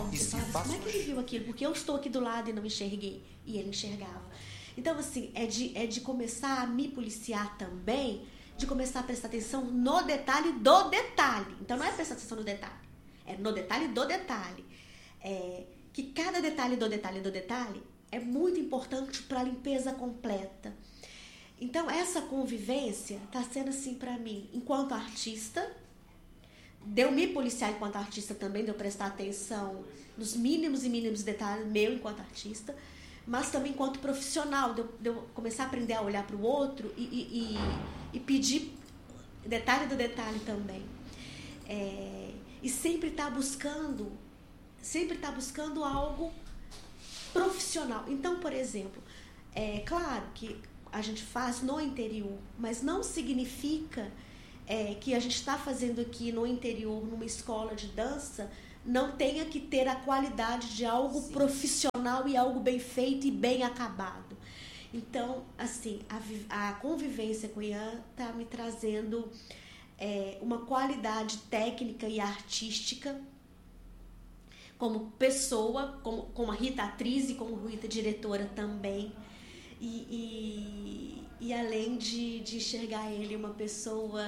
Você fala, como é que ele viu aquilo? Porque eu estou aqui do lado e não enxerguei. E ele enxergava. Então, assim, é de começar a me policiar também, de começar a prestar atenção no detalhe do detalhe. Então, não é prestar atenção no detalhe. É no detalhe do detalhe. Que cada detalhe do detalhe do detalhe é muito importante para a limpeza completa. Então, essa convivência está sendo assim para mim, enquanto artista, de eu me policiar enquanto artista também, de eu prestar atenção nos mínimos e mínimos detalhes meu enquanto artista, mas também enquanto profissional, de eu começar a aprender a olhar para o outro e pedir detalhe do detalhe também. E sempre estar buscando algo profissional. Então, por exemplo, é claro que a gente faz no interior, mas não significa que a gente está fazendo aqui no interior, numa escola de dança, não tenha que ter a qualidade de algo profissional e algo bem feito e bem acabado. Então, assim, a convivência com o Ian está me trazendo uma qualidade técnica e artística como pessoa, como a Rita atriz e como Rita diretora também. E além de enxergar ele uma pessoa...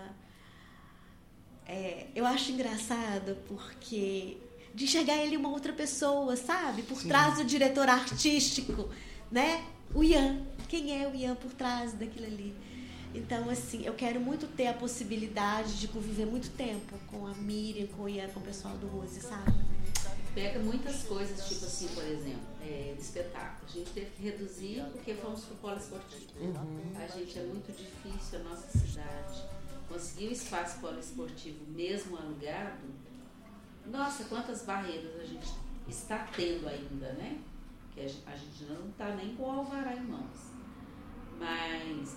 eu acho engraçado porque... De enxergar ele uma outra pessoa, sabe? Por trás do diretor artístico, né? O Ian. Quem é o Ian por trás daquilo ali? Então, assim, eu quero muito ter a possibilidade de conviver muito tempo com a Miriam, com o Ian, com o pessoal do Rose, sabe? Pega muitas coisas, tipo assim, por exemplo, de espetáculo. A gente teve que reduzir porque fomos pro polo esportivo. A gente é muito difícil, a nossa cidade, conseguir o espaço poliesportivo mesmo alugado. Nossa, quantas barreiras a gente está tendo ainda, né? Que a gente não está nem com o alvará em mãos. Mas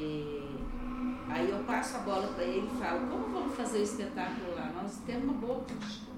aí eu passo a bola para ele e falo, como vamos fazer o espetáculo lá? Nós temos uma boa política.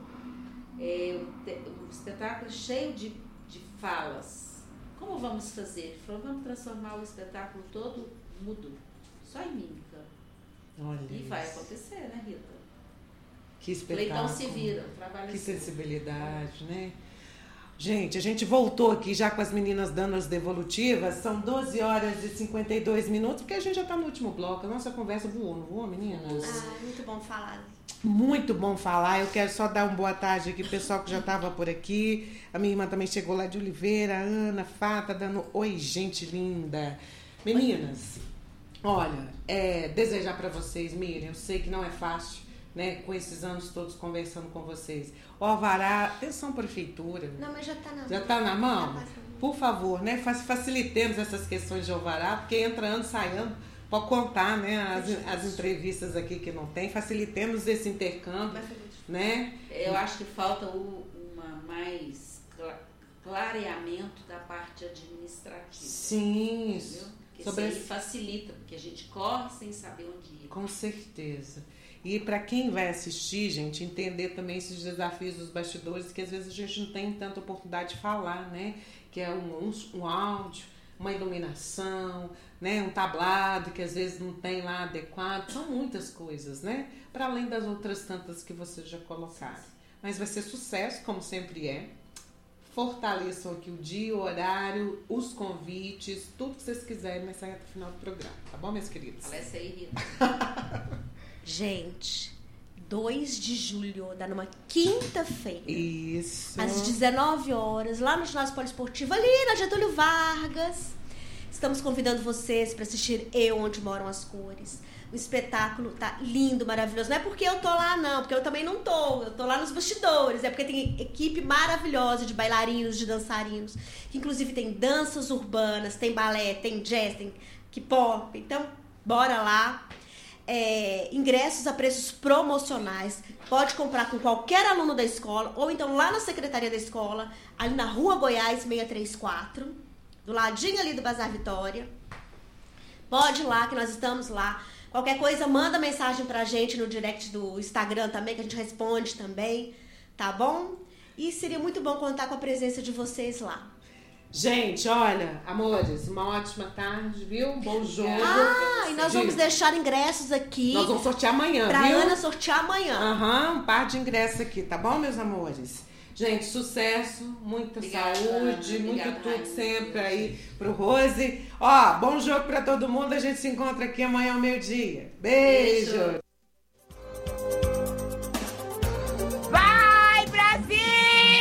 O espetáculo é cheio de falas. Como vamos fazer? Ele falou, vamos transformar o espetáculo todo mudo, só em mímica. Olha e isso. vai acontecer, né, Rita? Que espetáculo. Leitão se vira, trabalha que assim. Sensibilidade, né? Gente, a gente voltou aqui já com as meninas dando as devolutivas. São 12 horas e 52 minutos, porque a gente já está no último bloco. A nossa conversa voou, não voou, meninas? Muito bom falar. Muito bom falar. Eu quero só dar uma boa tarde aqui, pessoal que já estava por aqui. A minha irmã também chegou lá de Oliveira, a Ana, Fata, dando oi, gente linda. Meninas, olha, desejar para vocês, Miriam, eu sei que não é fácil, né, com esses anos todos conversando com vocês. O alvará, atenção prefeitura. Não, mas já está na mão. Já está na mão? Já Por favor, né, facilitemos essas questões de alvará, porque entra ano, sai ano. Pode contar, né, as entrevistas aqui que não tem, facilitemos esse intercâmbio, né? Eu acho que falta mais clareamento da parte administrativa. Sim, entendeu? Porque isso aí facilita, porque a gente corre sem saber onde ir. Com certeza. E para quem vai assistir, gente, entender também esses desafios dos bastidores, que às vezes a gente não tem tanta oportunidade de falar, né? Que é um áudio, uma iluminação, né, um tablado que às vezes não tem lá adequado, são muitas coisas, né, para além das outras tantas que vocês já colocaram. Mas vai ser sucesso, como sempre é. Fortaleçam aqui o dia, o horário, os convites, tudo que vocês quiserem nessa reta final do programa, tá bom, minhas queridas? Parece aí, Rita. Gente, 2 de julho, dá numa quinta-feira. Isso. Às 19 horas, lá no ginásio poliesportivo, ali na Getúlio Vargas. Estamos convidando vocês para assistir Eu, Onde Moram as Cores. O espetáculo tá lindo, maravilhoso. Não é porque eu tô lá, não, porque eu também não tô. Eu tô lá nos bastidores. É porque tem equipe maravilhosa de bailarinos, de dançarinos, que inclusive tem danças urbanas, tem balé, tem jazz, tem K-pop. Então, bora lá. Ingressos a preços promocionais. Pode comprar com qualquer aluno da escola, ou então lá na secretaria da escola, ali na Rua Goiás 634, do ladinho ali do Bazar Vitória. Pode ir lá, que nós estamos lá. Qualquer coisa, manda mensagem pra gente no direct do Instagram também, que a gente responde também, tá bom? E seria muito bom contar com a presença de vocês lá. Gente, olha, amores, uma ótima tarde, viu? Bom jogo. E nós vamos deixar ingressos aqui. Nós vamos sortear amanhã, pra viu? Ana sortear amanhã. Um par de ingressos aqui, tá bom, meus amores? Gente, sucesso, muita saúde, muito tudo sempre aí pro Rose. Ó, bom jogo pra todo mundo. A gente se encontra aqui amanhã ao meio-dia. Beijo.